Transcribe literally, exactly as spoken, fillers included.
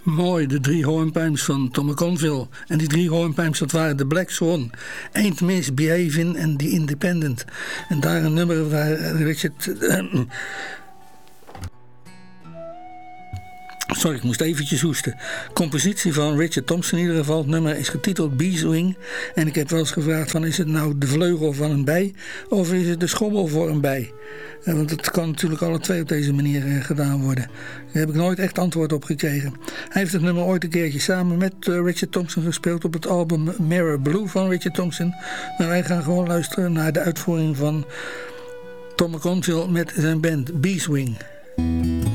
Mooi, de drie hornpijps van Tom Conville. En die drie hornpijps, dat waren de Black Swan, Ain't Misbehavin' en The Independent. En daar een nummer waar Richard... Uh, Sorry, ik moest eventjes hoesten. Compositie van Richard Thompson in ieder geval. Het nummer is getiteld Beeswing. En ik heb wel eens gevraagd van, is het nou de vleugel van een bij of is het de schommel voor een bij? Eh, want het kan natuurlijk alle twee op deze manier eh, gedaan worden. Daar heb ik nooit echt antwoord op gekregen. Hij heeft het nummer ooit een keertje samen met uh, Richard Thompson gespeeld op het album Mirror Blue van Richard Thompson. Maar wij gaan gewoon luisteren naar de uitvoering van Tom Conville met zijn band Beeswing.